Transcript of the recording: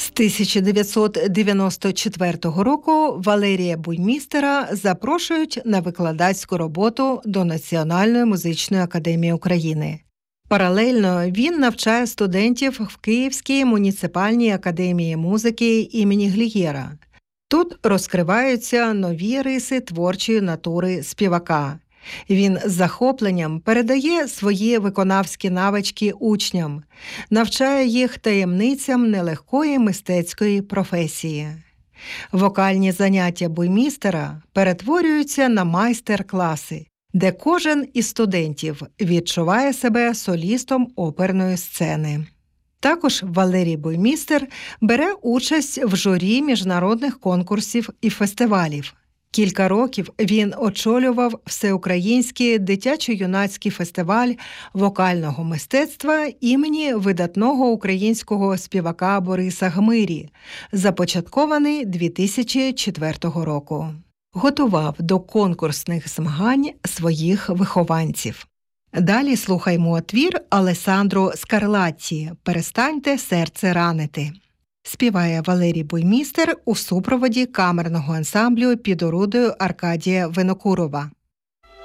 З 1994 року Валерія Буймістера запрошують на викладацьку роботу до Національної музичної академії України. Паралельно він навчає студентів в Київській муніципальній академії музики імені Глієра. Тут розкриваються нові риси творчої натури співака. Він з захопленням передає свої виконавські навички учням, навчає їх таємницям нелегкої мистецької професії. Вокальні заняття Буймістера перетворюються на майстер-класи, де кожен із студентів відчуває себе солістом оперної сцени. Також Валерій Буймістер бере участь в журі міжнародних конкурсів і фестивалів. Кілька років він очолював Всеукраїнський дитячо-юнацький фестиваль вокального мистецтва імені видатного українського співака Бориса Гмирі, започаткований 2004 року. Готував до конкурсних змагань своїх вихованців. Далі слухаймо твір Алесандро Скарлатті «Перестаньте серце ранити». Співає Валерій Буймістер у супроводі камерного ансамблю під орудою Аркадія Винокурова.